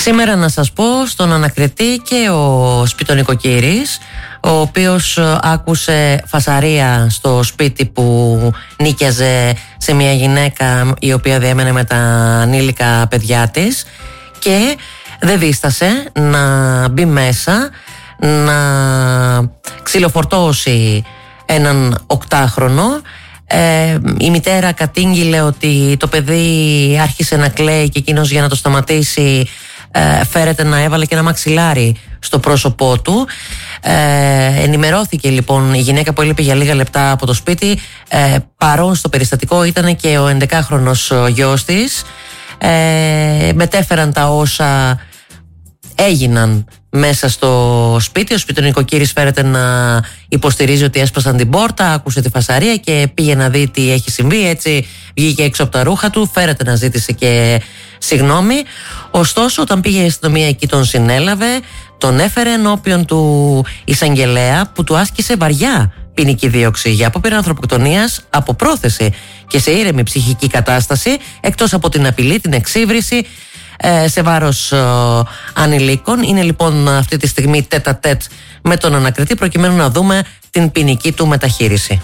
Σήμερα να σας πω στον ανακριτή και ο σπιτονικοκύρης, ο οποίος άκουσε φασαρία στο σπίτι που νίκιαζε σε μια γυναίκα η οποία διέμενε με τα ανήλικα παιδιά της και δεν δίστασε να μπει μέσα, να ξυλοφορτώσει έναν 8χρονο. Η μητέρα κατήγγειλε ότι το παιδί άρχισε να κλαίει και εκείνος για να το σταματήσει φέρεται να έβαλε και ένα μαξιλάρι στο πρόσωπό του. Ενημερώθηκε λοιπόν η γυναίκα που έλειπε για λίγα λεπτά από το σπίτι. Παρόν στο περιστατικό ήταν και ο 11χρονος γιος της. Μετέφεραν τα όσα έγιναν μέσα στο σπίτι. Ο σπιτονικοκύρης φέρεται να υποστηρίζει ότι έσπασαν την πόρτα, άκουσε τη φασαρία και πήγε να δει τι έχει συμβεί. Έτσι βγήκε έξω από τα ρούχα του, φέρεται να ζήτησε και συγγνώμη. Ωστόσο, όταν πήγε η αστυνομία εκεί, τον συνέλαβε, τον έφερε ενώπιον του εισαγγελέα που του άσκησε βαριά ποινική δίωξη για απόπειρα ανθρωποκτονίας από πρόθεση και σε ήρεμη ψυχική κατάσταση, εκτός από την απειλή, την εξύβριση σε βάρος ανηλίκων. Είναι λοιπόν αυτή τη στιγμή τέτα-τέτ με τον ανακριτή προκειμένου να δούμε την ποινική του μεταχείριση.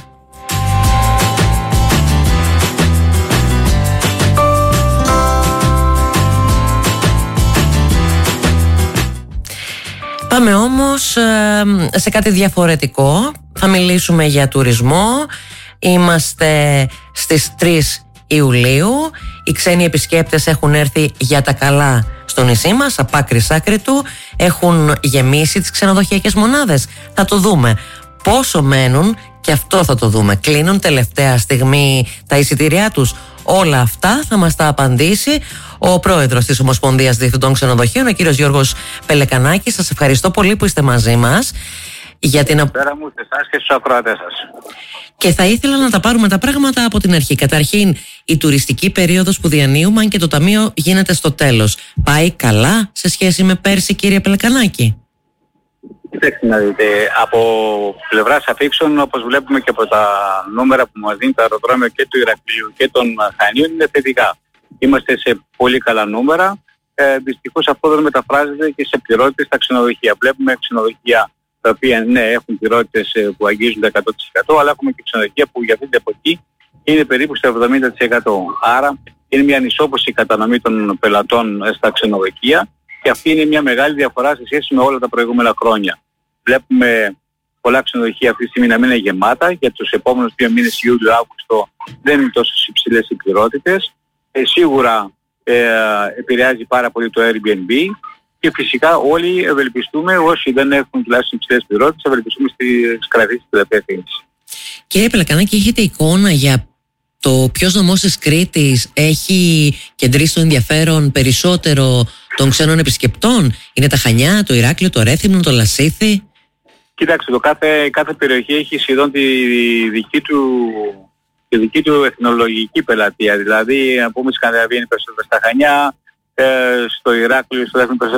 Πάμε όμως σε κάτι διαφορετικό. Θα μιλήσουμε για τουρισμό. Είμαστε στις 3 Ιουλίου. Οι ξένοι επισκέπτες έχουν έρθει για τα καλά στο νησί μας, απ' άκρη σ' άκρη του. Έχουν γεμίσει τις ξενοδοχειακές μονάδες. Θα το δούμε. Πόσο μένουν, και αυτό θα το δούμε. Κλείνουν τελευταία στιγμή τα εισιτήριά τους. Όλα αυτά θα μας τα απαντήσει ο πρόεδρος της Ομοσπονδίας Διευθυντών Ξενοδοχείων, ο κύριος Γιώργος Πελεκανάκης. Σας ευχαριστώ πολύ που είστε μαζί μας. Για την πέρα μου, σε εσάς και στους ακροατές σας. Και θα ήθελα να τα πάρουμε τα πράγματα από την αρχή. Καταρχήν, η τουριστική περίοδος που διανύουμε, αν και το ταμείο γίνεται στο τέλος, πάει καλά σε σχέση με πέρσι, κύριε Πελεκανάκη? Κοιτάξτε να δείτε, από πλευράς αφήξεων, όπως βλέπουμε και από τα νούμερα που μας δίνει το αεροδρόμιο και του Ηρακλείου και των Χανίων, είναι θετικά. Είμαστε σε πολύ καλά νούμερα. Δυστυχώς αυτό δεν μεταφράζεται και σε πληρότητες στα ξενοδοχεία. Βλέπουμε ξενοδοχεία τα οποία ναι, έχουν πληρότητες που αγγίζουν τα 100%, αλλά έχουμε και ξενοδοχεία που για αυτή την εποχή είναι περίπου στο 70%. Άρα είναι μια ανισόποση κατανομή των πελατών στα ξενοδοχεία και αυτή είναι μια μεγάλη διαφορά σε σχέση με όλα τα προηγούμενα χρόνια. Βλέπουμε πολλά ξενοδοχεία αυτή τη στιγμή να μην είναι γεμάτα. Για τους επόμενους 2 μήνες, Ιούλιο-Αύγουστο, δεν είναι τόσο υψηλές οι πληρότητες. Σίγουρα επηρεάζει πάρα πολύ το Airbnb και φυσικά όλοι ευελπιστούμε, όσοι δεν έχουν τουλάχιστον υψηλές πληρότητες, ευελπιστούμε στις κρατήσεις του επέθυνης. Κύριε Πελεκανάκη, έχετε εικόνα για το ποιος νομός της Κρήτης έχει κεντρήσει το ενδιαφέρον περισσότερο των ξένων επισκεπτών? Είναι τα Χανιά, το Ηράκλειο, το Ρέθυμνο, το Λασίθι? Κοιτάξτε, κάθε περιοχή έχει σχεδόν τη δική του εθνολογική πελατεία. Δηλαδή, να πούμε, στη Σκανδιναβία είναι περισσότερο στα Χανιά, στο Ηράκλειο, στο Ρέθυμνο